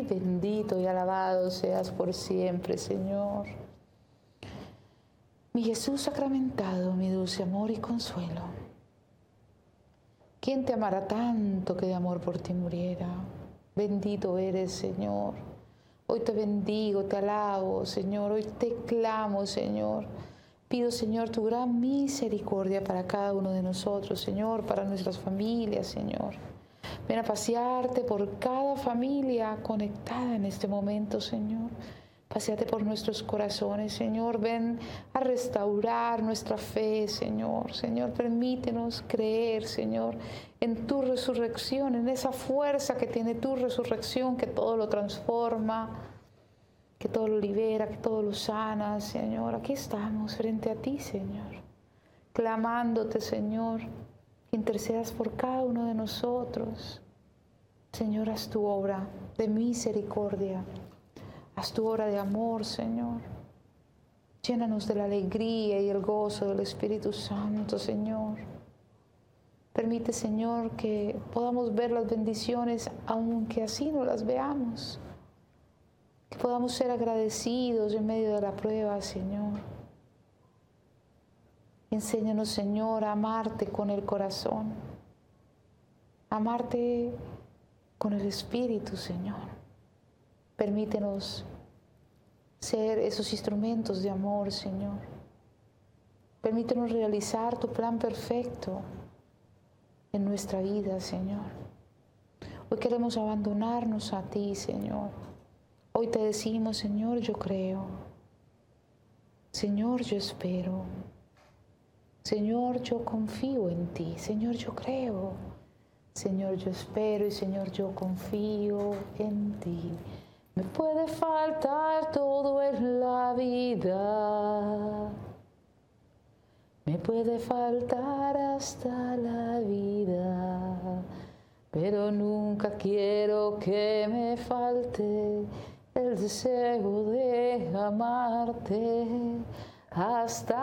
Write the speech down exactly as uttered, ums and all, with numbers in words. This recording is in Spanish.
bendito y alabado seas por siempre, Señor. Mi Jesús sacramentado, mi dulce amor y consuelo. ¿Quién te amará tanto que de amor por ti muriera? Bendito eres, Señor. Hoy te bendigo, te alabo, Señor. Hoy te clamo, Señor. Pido, Señor, tu gran misericordia para cada uno de nosotros, Señor, para nuestras familias, Señor. Ven a pasearte por cada familia conectada en este momento, Señor. Paséate por nuestros corazones, Señor. Ven a restaurar nuestra fe, Señor. Señor, permítenos creer, Señor, en tu resurrección, en esa fuerza que tiene tu resurrección, que todo lo transforma, que todo lo libera, que todo lo sana, Señor. Aquí estamos frente a ti, Señor, clamándote, Señor, que intercedas por cada uno de nosotros. Señor, haz tu obra de misericordia. Haz tu obra de amor, Señor. Llénanos de la alegría y el gozo del Espíritu Santo, Señor. Permite, Señor, que podamos ver las bendiciones aunque así no las veamos. Que podamos ser agradecidos en medio de la prueba, Señor. Enséñanos, Señor, a amarte con el corazón. Amarte con el Espíritu, Señor. Permítenos ser esos instrumentos de amor, Señor. Permítenos realizar tu plan perfecto en nuestra vida, Señor. Hoy queremos abandonarnos a ti, Señor. Hoy te decimos, Señor, yo creo. Señor, yo espero. Señor, yo confío en ti. Señor, yo creo. Señor, yo espero y Señor, yo confío en ti. Me puede faltar todo en la vida, me puede faltar hasta la vida, pero nunca quiero que me falte el deseo de amarte hasta